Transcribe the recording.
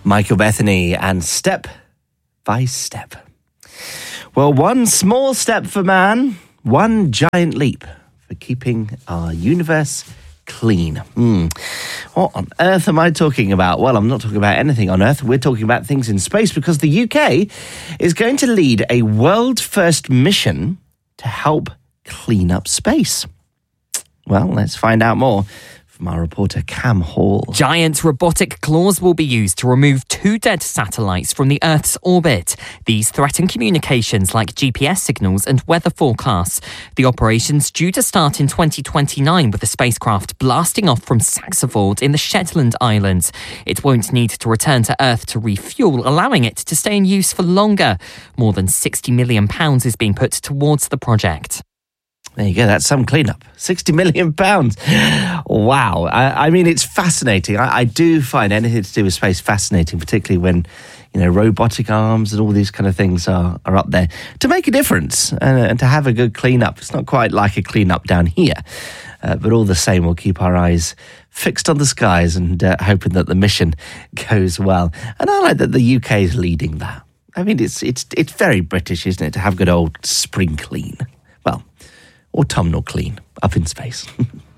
Michael Bethany and Step by Step. Well, one small step for man, one giant leap for keeping our universe clean. What on earth am I talking about? Well, I'm not talking about anything on Earth. We're talking about things in space because the UK is going to lead a world-first mission to help clean up space. Well, let's find out more from our reporter Cam Hall. Giant robotic claws will be used to remove 2 dead satellites from the Earth's orbit. These threaten communications like GPS signals and weather forecasts. The operation's due to start in 2029 with the spacecraft blasting off from Saxonwold in the Shetland Islands. It won't need to return to Earth to refuel, allowing it to stay in use for longer. More than £60 million is being put towards the project. There you go, that's some cleanup. £60 million. Wow. I mean, it's fascinating. I do find anything to do with space fascinating, particularly when, robotic arms and all these kind of things are up there to make a difference and to have a good cleanup. It's not quite like a cleanup down here, but all the same, we'll keep our eyes fixed on the skies and hoping that the mission goes well. And I like that the UK is leading that. I mean, it's very British, isn't it, to have good old spring clean. Well, autumnal clean up in space.